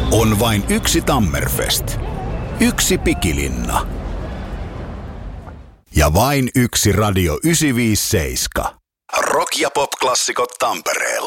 On vain yksi Tammerfest. Yksi Pikilinna. Ja vain yksi Radio 957. Rock- ja pop-klassikot Tampereella.